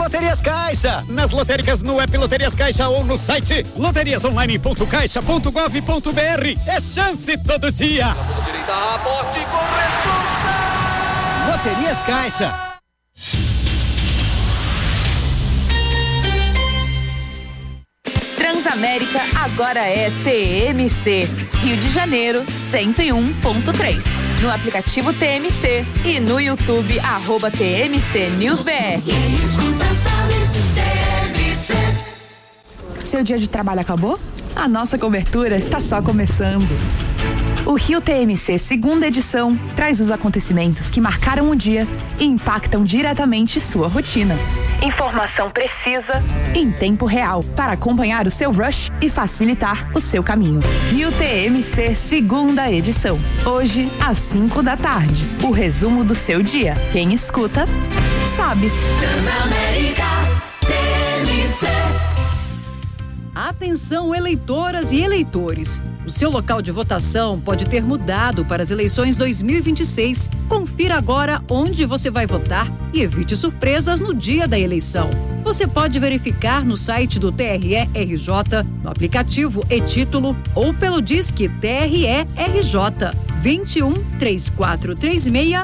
Loterias Caixa. Nas lotéricas, no app Loterias Caixa ou no site loteriasonline.caixa.gov.br. É chance todo dia. Direita, aposte com responsa. Loterias Caixa. Transamérica agora é TMC. Rio de Janeiro 101.3. No aplicativo TMC e no YouTube @TMC News BR. Seu dia de trabalho acabou? A nossa cobertura está só começando. O Rio TMC segunda edição traz os acontecimentos que marcaram o dia e impactam diretamente sua rotina. Informação precisa em tempo real para acompanhar o seu rush e facilitar o seu caminho. Rio TMC segunda edição. Hoje às 5 da tarde. O resumo do seu dia. Quem escuta, sabe. Transamérica TMC. Atenção, eleitoras e eleitores. O seu local de votação pode ter mudado para as eleições 2026. Confira agora onde você vai votar e evite surpresas no dia da eleição. Você pode verificar no site do TRE-RJ, no aplicativo e-Título ou pelo Disque TRE-RJ 21 3436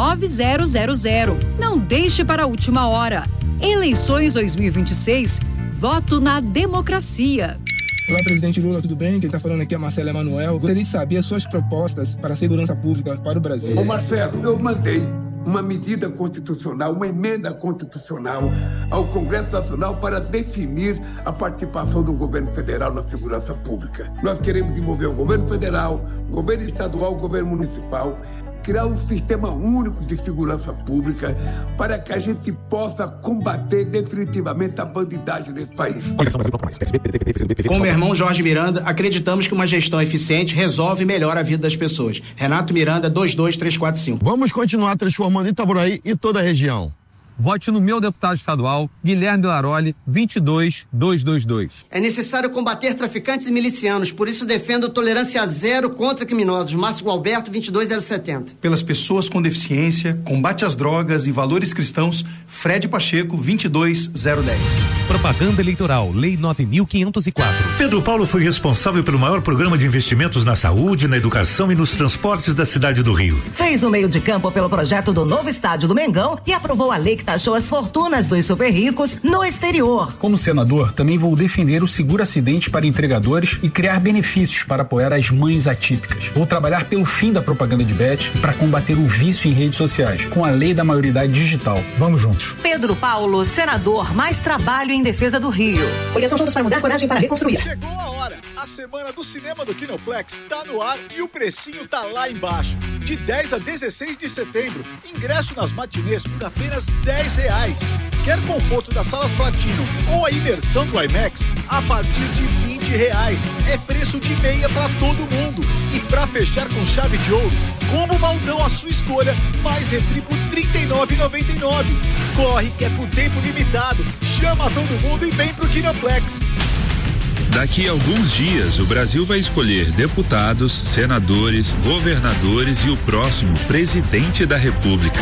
9000. Não deixe para a última hora. Eleições 2026. Voto na democracia. Olá, presidente Lula, tudo bem? Quem está falando aqui é Marcelo Emanuel. Gostaria de saber as suas propostas para a segurança pública para o Brasil. Ô Marcelo, eu mandei uma medida constitucional, uma emenda constitucional ao Congresso Nacional para definir a participação do governo federal na segurança pública. Nós queremos envolver o governo federal, o governo estadual, o governo municipal, criar um sistema único de segurança pública para que a gente possa combater definitivamente a bandidagem nesse país. Com meu irmão Jorge Miranda, acreditamos que uma gestão eficiente resolve e melhora a vida das pessoas. Renato Miranda, 22345. Vamos continuar transformando Itaboraí e toda a região. Vote no meu deputado estadual, Guilherme Laroli, 22222. É necessário combater traficantes e milicianos, por isso defendo tolerância zero contra criminosos. Márcio Gualberto, 22070. Pelas pessoas com deficiência, combate às drogas e valores cristãos, Fred Pacheco, 22010. Propaganda eleitoral, Lei 9.504. Pedro Paulo foi responsável pelo maior programa de investimentos na saúde, na educação e nos transportes da cidade do Rio. Fez o meio de campo pelo projeto do novo estádio do Mengão e aprovou a lei que taxou as fortunas dos super ricos no exterior. Como senador, também vou defender o seguro acidente para entregadores e criar benefícios para apoiar as mães atípicas. Vou trabalhar pelo fim da propaganda de bet e para combater o vício em redes sociais, com a lei da maioridade digital. Vamos juntos. Pedro Paulo, senador, mais trabalho em defesa do Rio. Coligação Juntos para Mudar, coragem para reconstruir. Chegou a hora. A semana do cinema do Kinoplex está no ar e o precinho tá lá embaixo. De 10 a 16 de setembro, ingresso nas matinês por apenas R$10. Quer conforto das salas Platinum ou a imersão do IMAX? A partir de R$20. É preço de meia para todo mundo. E para fechar com chave de ouro, combo Maldão à sua escolha, mais refri por R$39,99. Corre que é por tempo limitado. Chama todo mundo e vem pro Kinoplex. Daqui a alguns dias, o Brasil vai escolher deputados, senadores, governadores e o próximo presidente da República.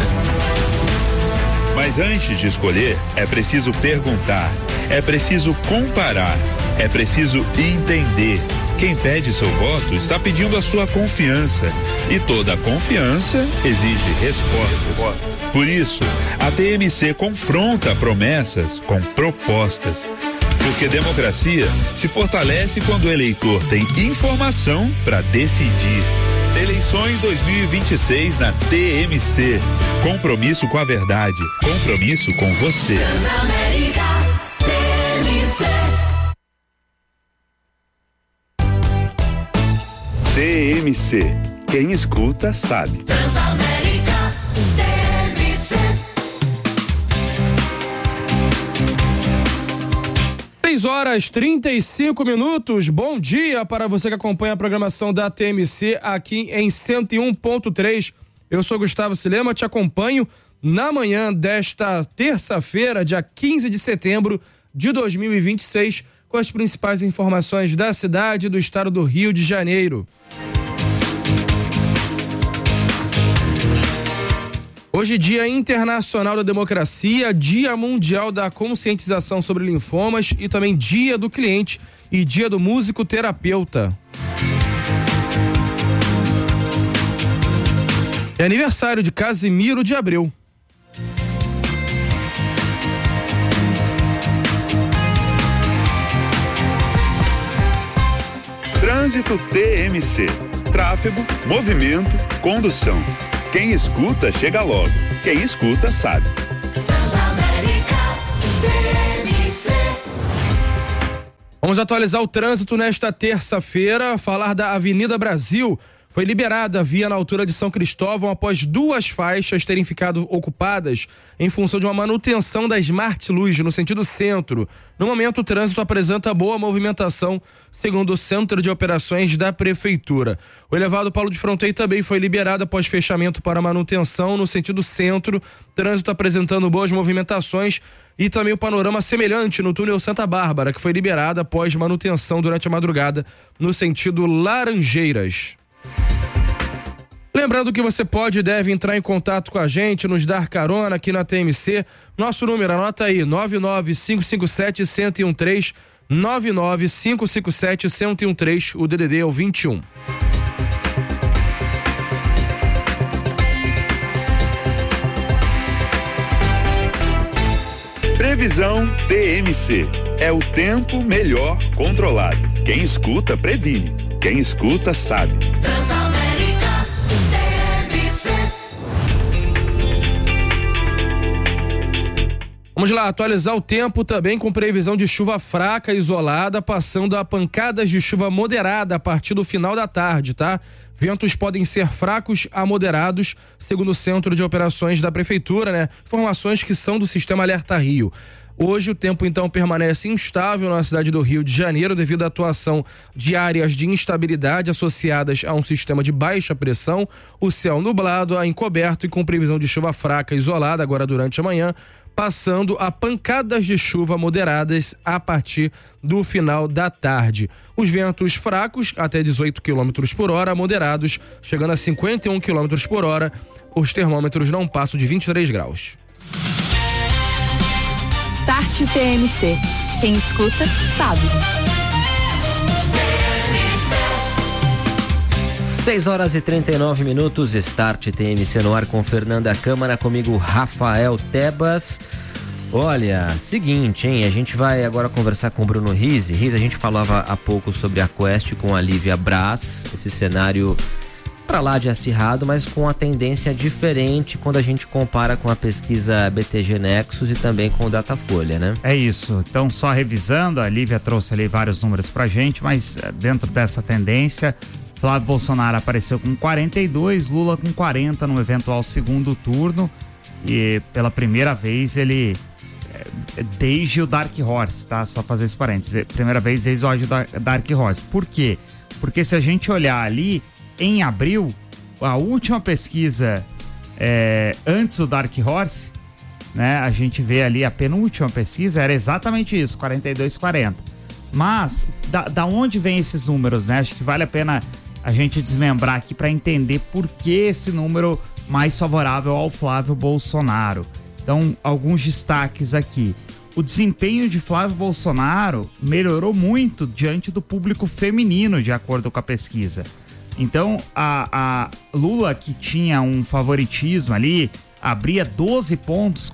Mas antes de escolher, é preciso perguntar, é preciso comparar, é preciso entender. Quem pede seu voto está pedindo a sua confiança. E toda confiança exige resposta. Por isso, a TMC confronta promessas com propostas. Porque democracia se fortalece quando o eleitor tem informação para decidir. Eleições 2026 na TMC. Compromisso com a verdade. Compromisso com você. Transamérica TMC. TMC. Quem escuta sabe. Transamérica TMC. 6h35. Bom dia para você que acompanha a programação da TMC aqui em 101.3. Eu sou Gustavo Silema, te acompanho na manhã desta terça-feira, dia 15 de setembro de 2026, com as principais informações da cidade e do estado do Rio de Janeiro. Hoje, Dia Internacional da Democracia, Dia Mundial da Conscientização sobre Linfomas e também Dia do Cliente e Dia do Músico Terapeuta. É aniversário de Casimiro de Abreu. Trânsito TMC. Tráfego, movimento, condução. Quem escuta, chega logo. Quem escuta, sabe. Vamos atualizar o trânsito nesta terça-feira. Falar da Avenida Brasil. Foi liberada a via na altura de São Cristóvão após 2 faixas terem ficado ocupadas em função de uma manutenção da Smart Luz no sentido centro. No momento, o trânsito apresenta boa movimentação, segundo o Centro de Operações da Prefeitura. O elevado Paulo de Fronteira também foi liberado após fechamento para manutenção no sentido centro. Trânsito apresentando boas movimentações e também o panorama semelhante no túnel Santa Bárbara, que foi liberado após manutenção durante a madrugada no sentido Laranjeiras. Lembrando que você pode e deve entrar em contato com a gente, nos dar carona aqui na TMC. Nosso número, anota aí, 99557-1013, 99557-1013, o DDD é o 21. Previsão TMC. É o tempo melhor controlado. Quem escuta, previne. Quem escuta, sabe. Transamérica TMC. Vamos lá, atualizar o tempo também com previsão de chuva fraca e isolada, passando a pancadas de chuva moderada a partir do final da tarde, tá? Ventos podem ser fracos a moderados, segundo o Centro de Operações da Prefeitura, né? Informações que são do Sistema Alerta Rio. Hoje o tempo então permanece instável na cidade do Rio de Janeiro devido à atuação de áreas de instabilidade associadas a um sistema de baixa pressão, o céu nublado, encoberto e com previsão de chuva fraca isolada agora durante a manhã, passando a pancadas de chuva moderadas a partir do final da tarde. Os ventos fracos até 18 km por hora, moderados chegando a 51 km por hora, os termômetros não passam de 23 graus. Start TMC. Quem escuta, sabe. 6h39, Start TMC no ar com Fernanda Câmara, comigo Rafael Tebas. Olha, seguinte, hein? A gente vai agora conversar com o Bruno Rizzi. Rizzi, a gente falava há pouco sobre a Quest com a Lívia Braz, esse cenário pra lá de acirrado, mas com a tendência diferente quando a gente compara com a pesquisa BTG Nexus e também com o Datafolha, né? É isso. Então, só revisando, a Lívia trouxe ali vários números pra gente, mas dentro dessa tendência, Flávio Bolsonaro apareceu com 42, Lula com 40 no eventual segundo turno, e pela primeira vez ele, desde o Dark Horse, tá? Só fazer esse parênteses, primeira vez desde o áudio da Dark Horse. Por quê? Porque se a gente olhar ali, em abril, a última pesquisa antes do Dark Horse, né? A gente vê ali a penúltima pesquisa, era exatamente isso, 42-40. Mas, da onde vem esses números, né? Acho que vale a pena a gente desmembrar aqui para entender por que esse número mais favorável ao Flávio Bolsonaro. Então, alguns destaques aqui. O desempenho de Flávio Bolsonaro melhorou muito diante do público feminino, de acordo com a pesquisa. Então, a Lula, que tinha um favoritismo ali, abria 12 pontos,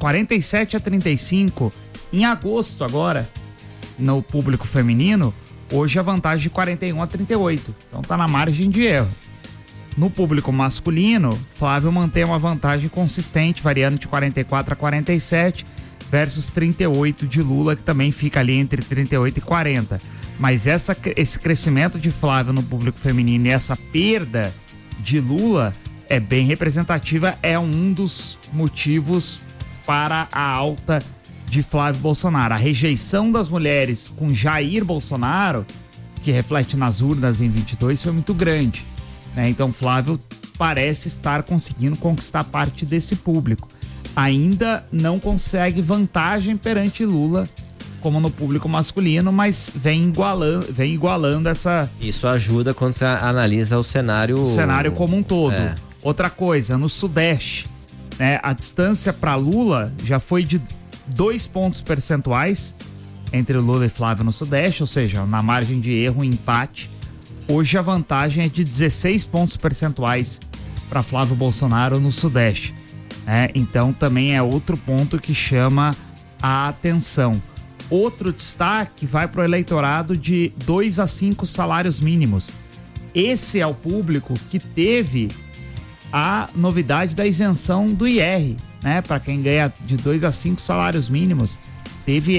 47-35, em agosto agora, no público feminino, hoje a vantagem de 41-38. Então tá na margem de erro. No público masculino, Flávio mantém uma vantagem consistente, variando de 44-47, versus 38 de Lula, que também fica ali entre 38 e 40. Mas esse crescimento de Flávio no público feminino e essa perda de Lula é bem representativa, é um dos motivos para a alta de Flávio Bolsonaro. A rejeição das mulheres com Jair Bolsonaro, que reflete nas urnas em 22, foi muito grande, né? Então Flávio parece estar conseguindo conquistar parte desse público. Ainda não consegue vantagem perante Lula, como no público masculino, mas vem igualando essa... Isso ajuda quando você analisa o cenário... O cenário como um todo. Outra coisa, no Sudeste, né? A distância para Lula já foi de 2 pontos percentuais entre Lula e Flávio no Sudeste, ou seja, na margem de erro, empate. Hoje a vantagem é de 16 pontos percentuais para Flávio Bolsonaro no Sudeste, né? Então também é outro ponto que chama a atenção. Outro destaque vai para o eleitorado de 2 a 5 salários mínimos. Esse é o público que teve a novidade da isenção do IR, né? Para quem ganha de 2 a 5 salários mínimos, teve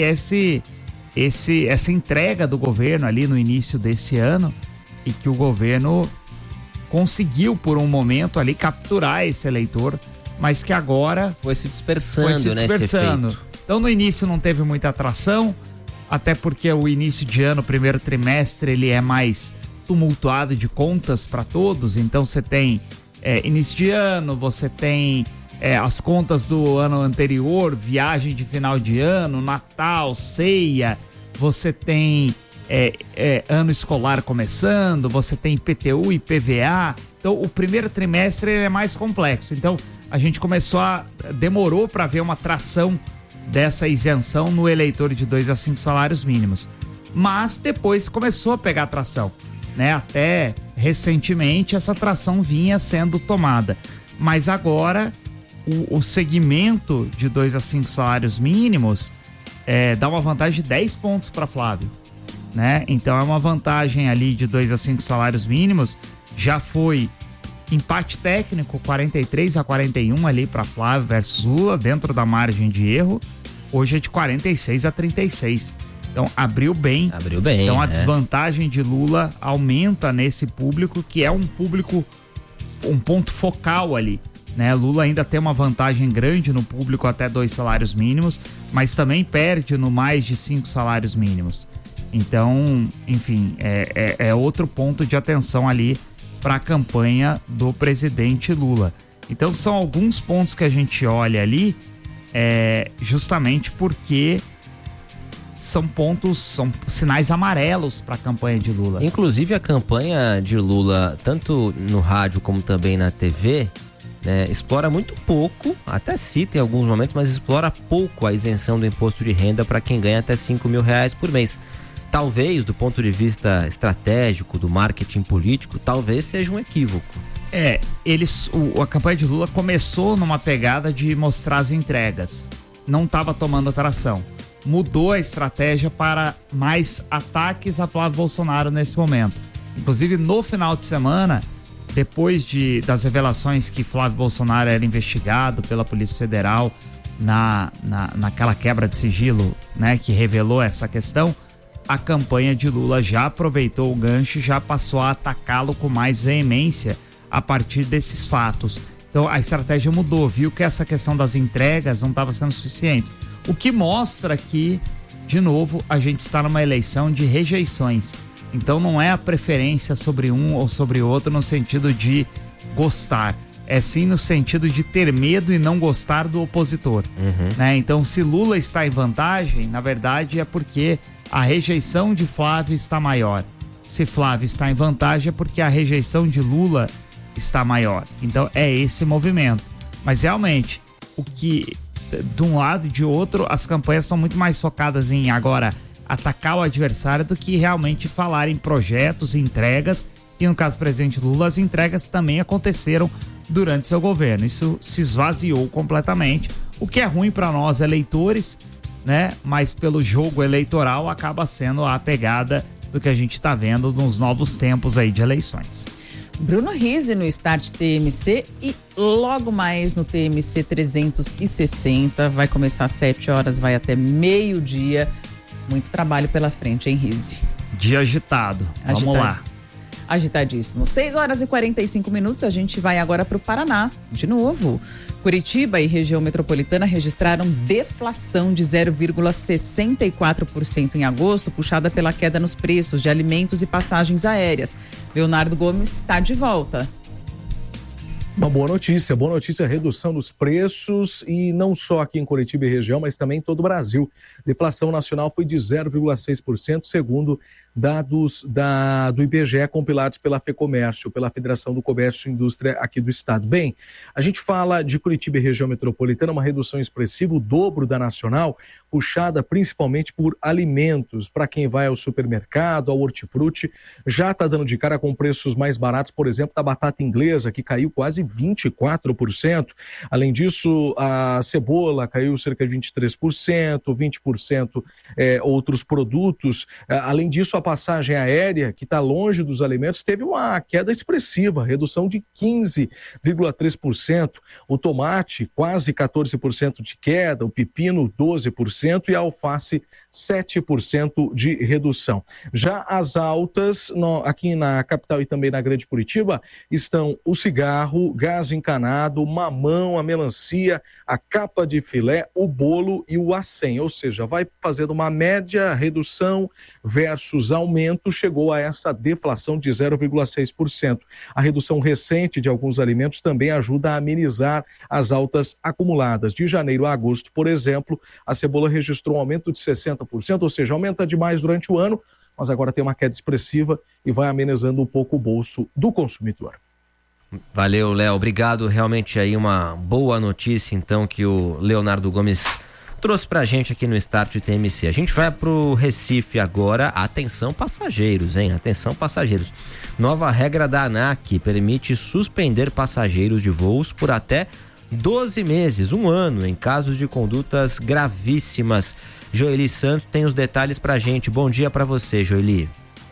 essa entrega do governo ali no início desse ano, e que o governo conseguiu por um momento ali capturar esse eleitor, mas que agora foi se dispersando, né? Então no início não teve muita atração, até porque o início de ano, o primeiro trimestre, ele é mais tumultuado de contas para todos. Então você tem início de ano, você tem as contas do ano anterior, viagem de final de ano, Natal, ceia, você tem ano escolar começando, você tem IPTU e IPVA. Então o primeiro trimestre é mais complexo. Então a gente demorou para ver uma tração dessa isenção no eleitor de 2 a 5 salários mínimos. Mas depois começou a pegar tração, né? Até recentemente essa tração vinha sendo tomada. Mas agora o segmento de 2 a 5 salários mínimos dá uma vantagem de 10 pontos para Flávio, né? Então é uma vantagem ali de 2 a 5 salários mínimos. Já foi empate técnico, 43 a 41 ali para Flávio versus Lula, dentro da margem de erro. Hoje é de 46 a 36. Então abriu bem. Então a desvantagem de Lula aumenta nesse público, que é um público, um ponto focal ali, né? Lula ainda tem uma vantagem grande no público até 2 salários mínimos, mas também perde no mais de 5 salários mínimos. Então, enfim, é outro ponto de atenção ali para a campanha do presidente Lula. Então são alguns pontos que a gente olha ali, justamente porque são sinais amarelos para a campanha de Lula. Inclusive a campanha de Lula, tanto no rádio como também na TV, né, explora muito pouco, até cita em alguns momentos, mas explora pouco a isenção do imposto de renda para quem ganha até R$5 mil por mês. Talvez, do ponto de vista estratégico, do marketing político, talvez seja um equívoco. A campanha de Lula começou numa pegada de mostrar as entregas. Não estava tomando atração. Mudou a estratégia para mais ataques a Flávio Bolsonaro nesse momento. Inclusive, no final de semana, depois das revelações que Flávio Bolsonaro era investigado pela Polícia Federal naquela quebra de sigilo, né, que revelou essa questão, a campanha de Lula já aproveitou o gancho e já passou a atacá-lo com mais veemência a partir desses fatos. Então a estratégia mudou, viu que essa questão das entregas não estava sendo suficiente. O que mostra que, de novo, a gente está numa eleição de rejeições. Então não é a preferência sobre um ou sobre outro no sentido de gostar. É sim no sentido de ter medo e não gostar do opositor. Né? Então se Lula está em vantagem, na verdade é porque a rejeição de Flávio está maior. Se Flávio está em vantagem é porque a rejeição de Lula está maior. Então é esse movimento. Mas realmente, o que de um lado e de outro, as campanhas são muito mais focadas em agora atacar o adversário do que realmente falar em projetos, entregas. E no caso do presidente Lula, as entregas também aconteceram durante seu governo. Isso se esvaziou completamente, o que é ruim para nós eleitores, né? Mas pelo jogo eleitoral acaba sendo a pegada do que a gente está vendo nos novos tempos aí de eleições. Bruno Rizzi no Start TMC e logo mais no TMC 360. Vai começar às 7 horas, vai até meio-dia. Muito trabalho pela frente, hein, Rizzi? Dia agitado. Vamos lá. Agitadíssimo. 6 horas e 45 minutos. A gente vai agora para o Paraná, de novo. Curitiba e região metropolitana registraram deflação de 0,64% em agosto, puxada pela queda nos preços de alimentos e passagens aéreas. Leonardo Gomes está de volta. Uma boa notícia, a redução dos preços e não só aqui em Curitiba e região, mas também em todo o Brasil. Deflação nacional foi de 0,6%, segundo dados do IBGE compilados pela FEComércio, pela Federação do Comércio e Indústria aqui do estado. Bem, a gente fala de Curitiba e região metropolitana, uma redução expressiva, o dobro da nacional, puxada principalmente por alimentos. Para quem vai ao supermercado, ao hortifruti, já está dando de cara com preços mais baratos, por exemplo, da batata inglesa, que caiu quase 24%. Além disso, a cebola caiu cerca de 23%, 20% outros produtos. Além disso, a passagem aérea, que está longe dos alimentos, teve uma queda expressiva, redução de 15,3%. O tomate, quase 14% de queda, o pepino, 12%, e a alface, 7% de redução. Já as altas, aqui na capital e também na Grande Curitiba, estão o cigarro, gás encanado, o mamão, a melancia, a capa de filé, o bolo e o acém. Ou seja, vai fazendo uma média redução versus aumento, chegou a essa deflação de 0,6%. A redução recente de alguns alimentos também ajuda a amenizar as altas acumuladas. De janeiro a agosto, por exemplo, a cebola registrou um aumento de 60%, ou seja, aumenta demais durante o ano, mas agora tem uma queda expressiva e vai amenizando um pouco o bolso do consumidor. Valeu, Léo. Obrigado. Realmente aí uma boa notícia, então, que o Leonardo Gomes trouxe pra gente aqui no Start TMC. A gente vai pro Recife agora. Atenção, passageiros, hein? Atenção, passageiros. Nova regra da ANAC permite suspender passageiros de voos por até 12 meses, um ano, em casos de condutas gravíssimas. Joeli Santos tem os detalhes pra gente. Bom dia pra você, Joeli.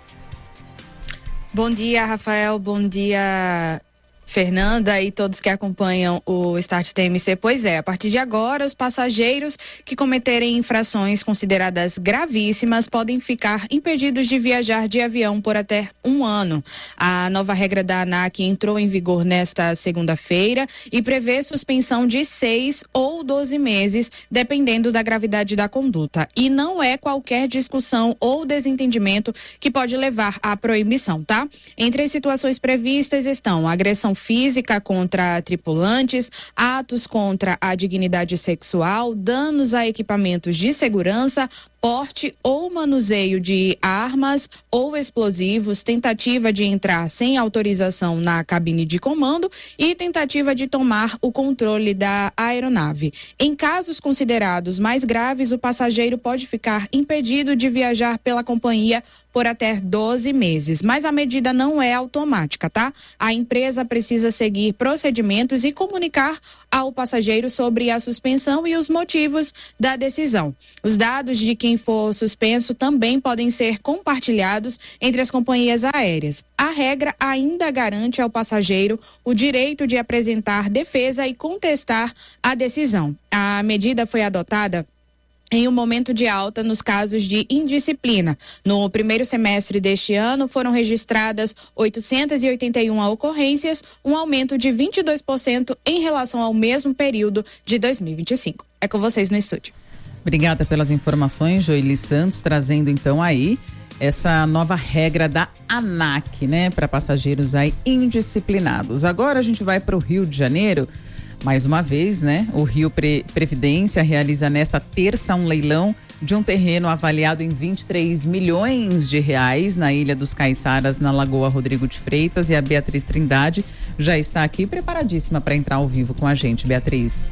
Bom dia, Rafael. Bom dia, Fernanda e todos que acompanham o Start TMC. Pois é, a partir de agora, os passageiros que cometerem infrações consideradas gravíssimas podem ficar impedidos de viajar de avião por até um ano. A nova regra da ANAC entrou em vigor nesta segunda-feira e prevê suspensão de 6 ou 12 meses, dependendo da gravidade da conduta. E não é qualquer discussão ou desentendimento que pode levar à proibição, tá? Entre as situações previstas estão agressão física contra tripulantes, atos contra a dignidade sexual, danos a equipamentos de segurança, porte ou manuseio de armas ou explosivos, tentativa de entrar sem autorização na cabine de comando e tentativa de tomar o controle da aeronave. Em casos considerados mais graves, o passageiro pode ficar impedido de viajar pela companhia por até 12 meses, mas a medida não é automática, tá? A empresa precisa seguir procedimentos e comunicar ao passageiro sobre a suspensão e os motivos da decisão. Os dados de quem for suspenso também podem ser compartilhados entre as companhias aéreas. A regra ainda garante ao passageiro o direito de apresentar defesa e contestar a decisão. A medida foi adotada em um momento de alta nos casos de indisciplina. No primeiro semestre deste ano, foram registradas 881 ocorrências, um aumento de 22% em relação ao mesmo período de 2025. É com vocês no estúdio. Obrigada pelas informações, Joeli Santos, trazendo então aí essa nova regra da ANAC, né, para passageiros aí indisciplinados. Agora a gente vai para o Rio de Janeiro. Mais uma vez, né? O Rio Previdência realiza nesta terça um leilão de um terreno avaliado em 23 milhões de reais na Ilha dos Caiçaras, na Lagoa Rodrigo de Freitas, e a Beatriz Trindade já está aqui preparadíssima para entrar ao vivo com a gente. Beatriz.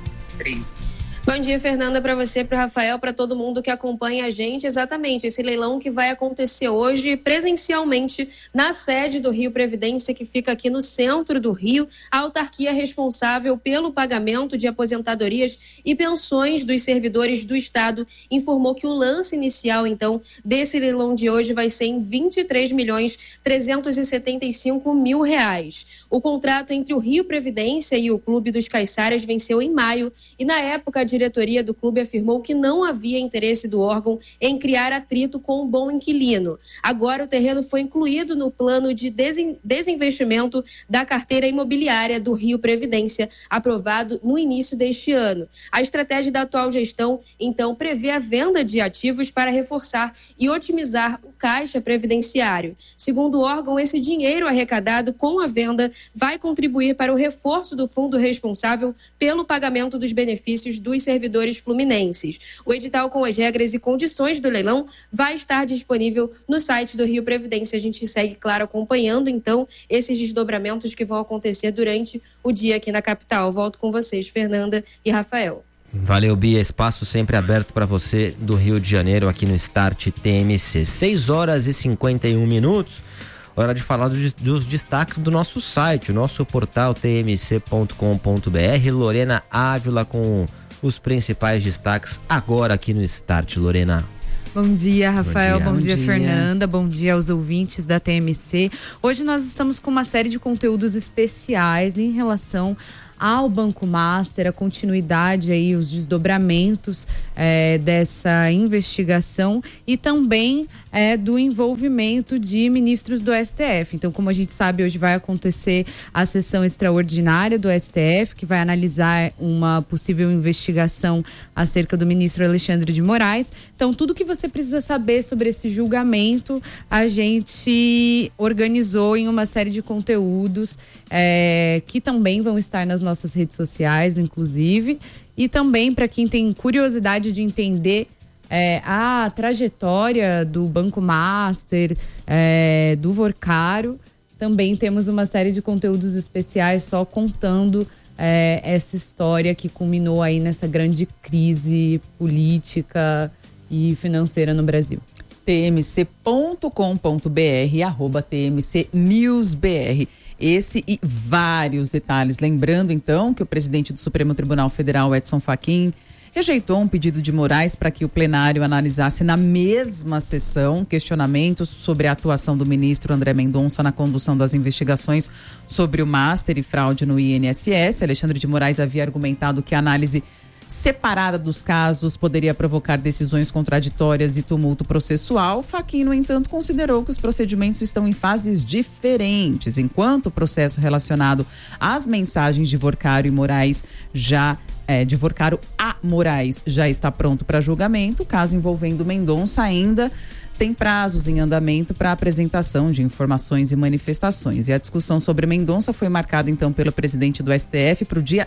Bom dia, Fernanda, para você, para o Rafael, para todo mundo que acompanha a gente. Exatamente, esse leilão que vai acontecer hoje presencialmente na sede do Rio Previdência, que fica aqui no centro do Rio. A autarquia responsável pelo pagamento de aposentadorias e pensões dos servidores do Estado informou que o lance inicial, então, desse leilão de hoje vai ser em R$23.375.000. O contrato entre o Rio Previdência e o Clube dos Caiçaras venceu em maio e, na época, a diretoria do clube afirmou que não havia interesse do órgão em criar atrito com um bom inquilino. Agora o terreno foi incluído no plano de desinvestimento da carteira imobiliária do Rio Previdência, aprovado no início deste ano. A estratégia da atual gestão, então, prevê a venda de ativos para reforçar e otimizar o caixa previdenciário. Segundo o órgão, esse dinheiro arrecadado com a venda vai contribuir para o reforço do fundo responsável pelo pagamento dos benefícios dos dos servidores fluminenses. O edital com as regras e condições do leilão vai estar disponível no site do Rio Previdência. A gente segue, claro, acompanhando, então, esses desdobramentos que vão acontecer durante o dia aqui na capital. Volto com vocês, Fernanda e Rafael. Valeu, Bia. Espaço sempre aberto para você do Rio de Janeiro aqui no Start TMC. 6h51. Hora de falar dos destaques do nosso site, o nosso portal tmc.com.br. Lorena Ávila com os principais destaques agora aqui no Start. Lorena. Bom dia, Rafael. Bom dia, Fernanda. Bom dia aos ouvintes da TMC. Hoje nós estamos com uma série de conteúdos especiais em relação ao Banco Master, a continuidade aí, os desdobramentos dessa investigação e também do envolvimento de ministros do STF. Então, como a gente sabe, hoje vai acontecer a sessão extraordinária do STF, que vai analisar uma possível investigação acerca do ministro Alexandre de Moraes. Então, tudo que você precisa saber sobre esse julgamento, a gente organizou em uma série de conteúdos que também vão estar nas nossas redes sociais, inclusive, e também para quem tem curiosidade de entender a trajetória do Banco Master, do Vorcaro, também temos uma série de conteúdos especiais só contando essa história que culminou aí nessa grande crise política e financeira no Brasil. tmc.com.br @tmcnewsbr. Esse e vários detalhes. Lembrando, então, que o presidente do Supremo Tribunal Federal, Edson Fachin, rejeitou um pedido de Moraes para que o plenário analisasse na mesma sessão questionamentos sobre a atuação do ministro André Mendonça na condução das investigações sobre o Master e fraude no INSS. Alexandre de Moraes havia argumentado que a análise separada dos casos poderia provocar decisões contraditórias e tumulto processual. Fachin, no entanto, considerou que os procedimentos estão em fases diferentes. Enquanto o processo relacionado às mensagens de Vorcaro e Moraes de Vorcaro a Moraes já está pronto para julgamento, o caso envolvendo Mendonça ainda tem prazos em andamento para apresentação de informações e manifestações. E a discussão sobre Mendonça foi marcada, então, pelo presidente do STF para o dia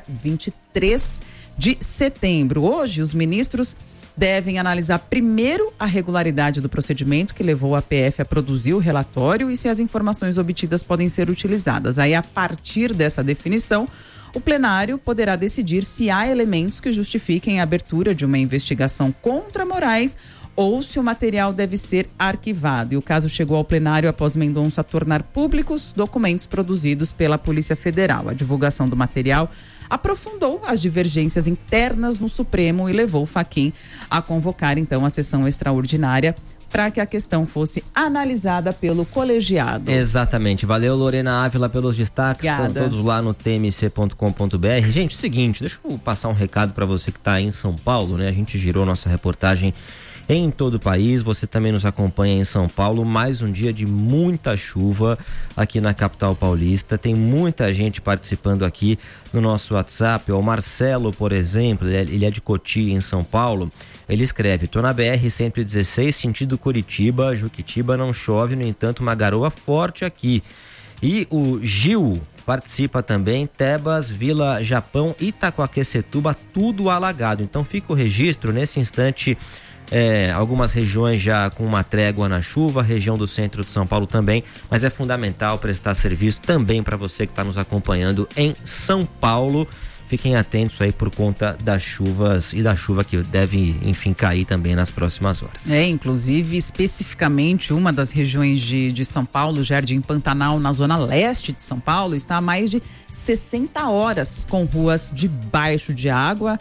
23 de setembro. Hoje, os ministros devem analisar primeiro a regularidade do procedimento que levou a PF a produzir o relatório e se as informações obtidas podem ser utilizadas. Aí, a partir dessa definição, o plenário poderá decidir se há elementos que justifiquem a abertura de uma investigação contra Moraes ou se o material deve ser arquivado. E o caso chegou ao plenário após Mendonça tornar públicos documentos produzidos pela Polícia Federal. A divulgação do material aprofundou as divergências internas no Supremo e levou Fachin a convocar, então, a sessão extraordinária para que a questão fosse analisada pelo colegiado. Exatamente. Valeu, Lorena Ávila, pelos destaques. Estão todos lá no tmc.com.br. Gente, seguinte, deixa eu passar um recado para você que está aí em São Paulo, né? A gente girou nossa reportagem em todo o país. Você também nos acompanha em São Paulo. Mais um dia de muita chuva aqui na capital paulista. Tem muita gente participando aqui no nosso WhatsApp. O Marcelo, por exemplo, ele é de Cotia, em São Paulo. Ele escreve: tô na BR-116, sentido Curitiba, Juquitiba, não chove, no entanto, uma garoa forte aqui. E o Gil participa também, Tebas, Vila Japão, Itacoaquecetuba, tudo alagado. Então fica o registro, nesse instante, algumas regiões já com uma trégua na chuva, região do centro de São Paulo também, mas é fundamental prestar serviço também para você que está nos acompanhando em São Paulo. Fiquem atentos aí por conta das chuvas e da chuva que deve, enfim, cair também nas próximas horas. Inclusive, especificamente, uma das regiões de São Paulo, Jardim Pantanal, na zona leste de São Paulo, está há mais de 60 horas com ruas debaixo de água.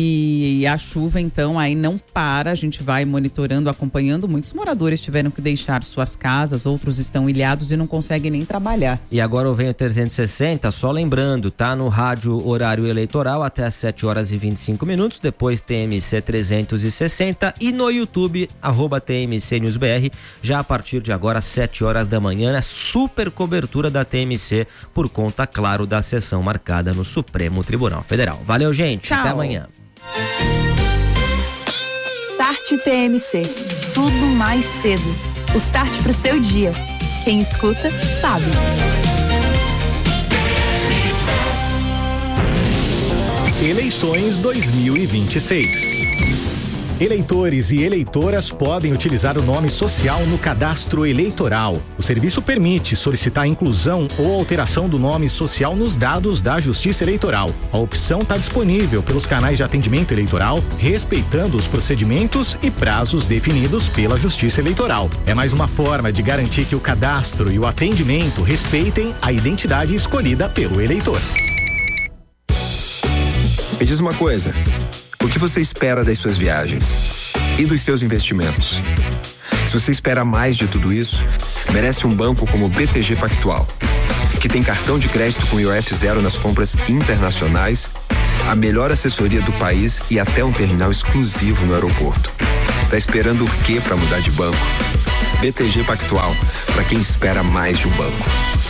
E a chuva, então, aí não para, a gente vai monitorando, acompanhando. Muitos moradores tiveram que deixar suas casas, outros estão ilhados e não conseguem nem trabalhar. E agora eu venho 360, só lembrando, tá no rádio horário eleitoral até às 7h25, depois TMC 360 e no YouTube, @TMCNewsBR, já a partir de agora, às 7 horas da manhã, super cobertura da TMC, por conta, claro, da sessão marcada no Supremo Tribunal Federal. Valeu, gente. Tchau. Até amanhã. Start TMC. Tudo mais cedo. O start pro seu dia. Quem escuta, sabe. Eleições 2026. Eleitores e eleitoras podem utilizar o nome social no cadastro eleitoral. O serviço permite solicitar a inclusão ou alteração do nome social nos dados da Justiça Eleitoral. A opção está disponível pelos canais de atendimento eleitoral, respeitando os procedimentos e prazos definidos pela Justiça Eleitoral. É mais uma forma de garantir que o cadastro e o atendimento respeitem a identidade escolhida pelo eleitor. Me diz uma coisa. O que você espera das suas viagens e dos seus investimentos? Se você espera mais de tudo isso, merece um banco como o BTG Pactual, que tem cartão de crédito com IOF zero nas compras internacionais, a melhor assessoria do país e até um terminal exclusivo no aeroporto. Tá esperando o quê para mudar de banco? BTG Pactual, para quem espera mais de um banco.